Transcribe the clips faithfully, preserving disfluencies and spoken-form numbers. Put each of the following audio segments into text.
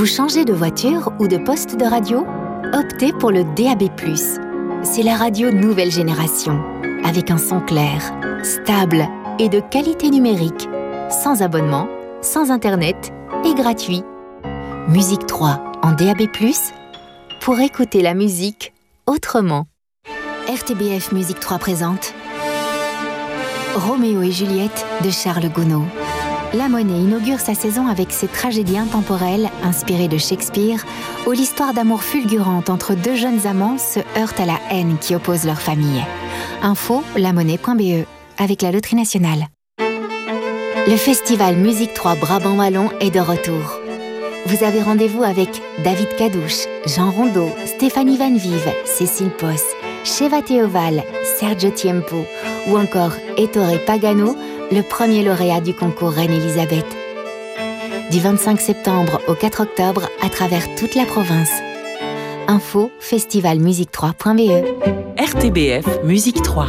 Vous changez de voiture ou de poste de radio ? Optez pour le D A B plus. C'est la radio nouvelle génération, avec un son clair, stable et de qualité numérique, sans abonnement, sans internet et gratuit. Musique trois en D A B plus, pour écouter la musique autrement. R T B F Musique trois présente Roméo et Juliette de Charles Gounod. La Monnaie inaugure sa saison avec ses tragédies intemporelles inspirées de Shakespeare, où l'histoire d'amour fulgurante entre deux jeunes amants se heurte à la haine qui oppose leurs familles. Info lamonnaie point b e avec la Loterie Nationale. Le festival Musique trois Brabant Wallon est de retour. Vous avez rendez-vous avec David Cadouche, Jean Rondeau, Stéphanie Van Vive, Cécile Posse, Sheva Théoval, Sergio Tiempo ou encore Ettore Pagano, le premier lauréat du concours Reine-Élisabeth. Du vingt-cinq septembre au quatre octobre à travers toute la province. Info festival musique trois point b e. R T B F Musique trois.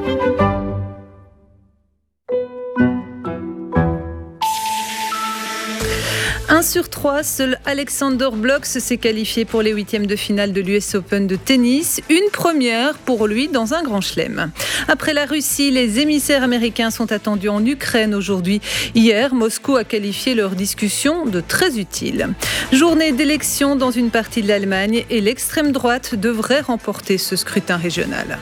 un sur trois, seul Alexander Blok s'est qualifié pour les huitièmes de finale de l'U S Open de tennis. Une première pour lui dans un grand chelem. Après la Russie, les émissaires américains sont attendus en Ukraine aujourd'hui. Hier, Moscou a qualifié leur discussion de très utile. Journée d'élection dans une partie de l'Allemagne et l'extrême droite devrait remporter ce scrutin régional.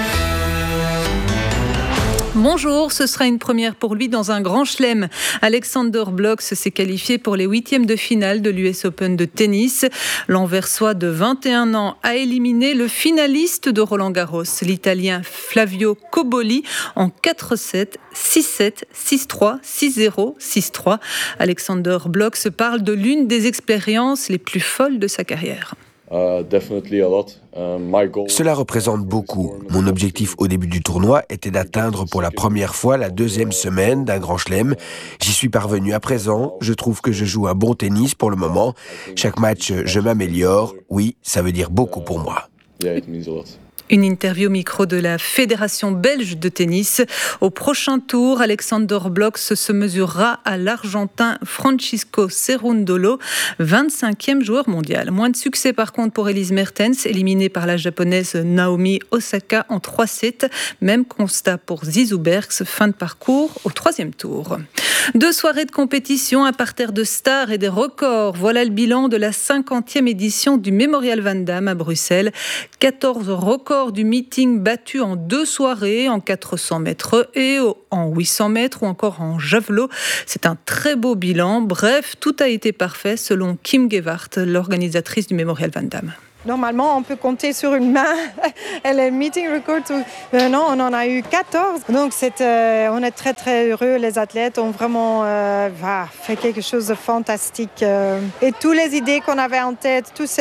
Bonjour, ce sera une première pour lui dans un grand chelem. Alexander Blok s'est qualifié pour les huitièmes de finale de l'U S Open de tennis. L'Anversois de vingt et un ans a éliminé le finaliste de Roland-Garros, l'Italien Flavio Cobolli, en quatre sept, six sept, six trois, six zéro, six trois. Alexander Blok se parle de l'une des expériences les plus folles de sa carrière. Uh, definitely a lot. Uh, my goal... Cela représente beaucoup. Mon objectif au début du tournoi était d'atteindre pour la première fois la deuxième semaine d'un grand chelem. J'y suis parvenu à présent. Je trouve que je joue un bon tennis pour le moment. Chaque match, je m'améliore. Oui, ça veut dire beaucoup pour moi. Yeah, it means a lot. Une interview au micro de la Fédération belge de tennis. Au prochain tour, Alexander Blok se mesurera à l'Argentin Francisco Cerundolo, vingt-cinquième joueur mondial. Moins de succès par contre pour Elise Mertens, éliminée par la japonaise Naomi Osaka en trois sept. Même constat pour Zizou Bergs, fin de parcours au troisième tour. Deux soirées de compétition, un parterre de stars et des records. Voilà le bilan de la cinquantième édition du Mémorial Van Damme à Bruxelles. quatorze records du meeting battu en deux soirées, en quatre cents mètres et en huit cents mètres ou encore en javelot. C'est un très beau bilan. Bref, tout a été parfait selon Kim Gewart, l'organisatrice du Mémorial Van Damme. Normalement, on peut compter sur une main. Et le meeting record, euh, non, on en a eu quatorze. Donc, c'est, euh, on est très, très heureux. Les athlètes ont vraiment euh, fait quelque chose de fantastique. Euh, et toutes les idées qu'on avait en tête, tout